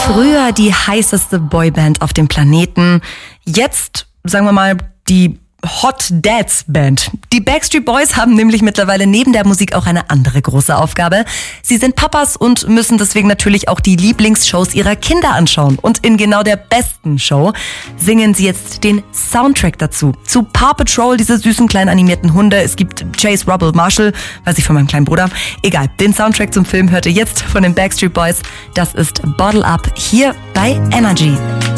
Früher die heißeste Boyband auf dem Planeten. Jetzt, sagen wir mal, die Hot Dads Band. Die Backstreet Boys haben nämlich mittlerweile neben der Musik auch eine andere große Aufgabe. Sie sind Papas und müssen deswegen natürlich auch die Lieblingsshows ihrer Kinder anschauen. Und in genau der besten Show singen sie jetzt den Soundtrack dazu. Zu Paw Patrol, diese süßen kleinen animierten Hunde. Es gibt Chase, Rubble, Marshall, weiß ich von meinem kleinen Bruder. Egal, den Soundtrack zum Film hört ihr jetzt von den Backstreet Boys. Das ist Bottle Up hier bei Energy.